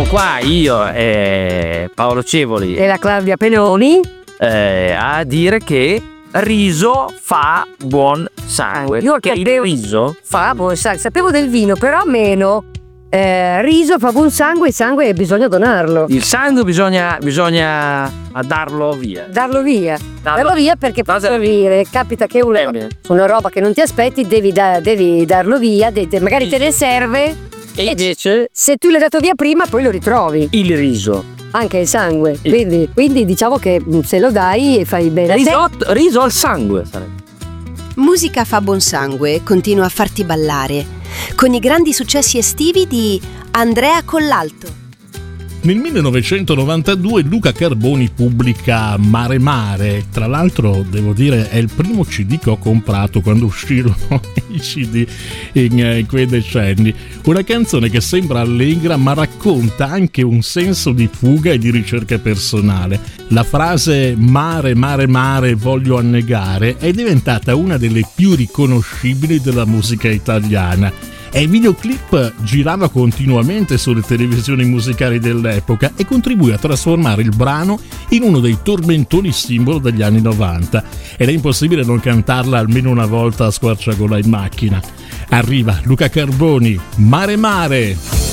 qua io e Paolo Cevoli e la Claudia Penoni a dire che riso fa buon sangue. Io che il riso fa buon sangue. Sapevo del vino, però meno. Riso fa buon sangue, il sangue bisogna donarlo. Il sangue bisogna darlo via. Darlo via perché posso dire, capita che una roba che non ti aspetti devi darlo via, magari te ne serve e invece se tu l'hai dato via prima poi lo ritrovi. Il riso, anche il sangue, quindi diciamo che se lo dai fai bene. Riso al sangue sarebbe. Musica fa buon sangue continua a farti ballare con i grandi successi estivi di Andrea Collalto. Nel 1992 Luca Carboni pubblica Mare Mare. Tra l'altro devo dire è il primo CD che ho comprato quando uscirono i CD in quei decenni. Una canzone che sembra allegra ma racconta anche un senso di fuga e di ricerca personale. La frase mare mare mare voglio annegare è diventata una delle più riconoscibili della musica italiana. E il videoclip girava continuamente sulle televisioni musicali dell'epoca e contribuì a trasformare il brano in uno dei tormentoni simbolo degli anni 90. Ed è impossibile non cantarla almeno una volta a squarciagola in macchina. Arriva Luca Carboni, Mare Mare!